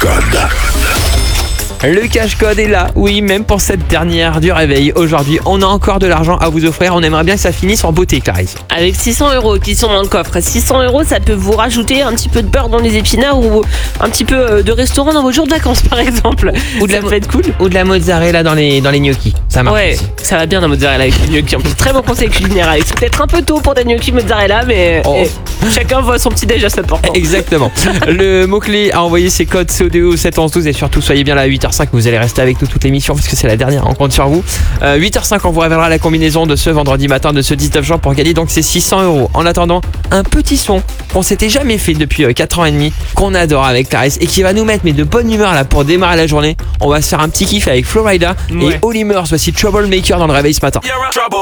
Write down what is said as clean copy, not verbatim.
code. Le cash code est là, oui, même pour cette dernière du réveil. Aujourd'hui, on a encore de l'argent à vous offrir. On aimerait bien que ça finisse en beauté, Clarisse. Avec 600 € qui sont dans le coffre. 600 €, ça peut vous rajouter un petit peu de beurre dans les épinards ou un petit peu de restaurant dans vos jours de vacances, par exemple. Ou de Ça peut être cool. Ou de la mozzarella dans les gnocchis. Ça marche. Ouais, aussi. ça va bien dans mozzarella avec les gnocchis. En plus, très bon conseil culinaire, Alex. C'est peut-être un peu tôt pour des gnocchis mozzarella, mais Oh. chacun voit son petit déj à 7%. Exactement. Le mot-clé à envoyer, c'est code CODO 71112 et surtout soyez bien là à 8h05. Vous allez rester avec nous toute l'émission puisque c'est la dernière. On compte sur vous. 8h05, on vous révélera la combinaison de ce vendredi matin de ce 19 juin pour gagner donc ces 600 €. En attendant, un petit son qu'on s'était jamais fait depuis 4 ans et demi, qu'on adore avec Clarisse et qui va nous mettre de bonne humeur là pour démarrer la journée. On va se faire un petit kiff avec Florida et Ouais. Holly Murs. Voici Troublemaker dans le réveil ce matin.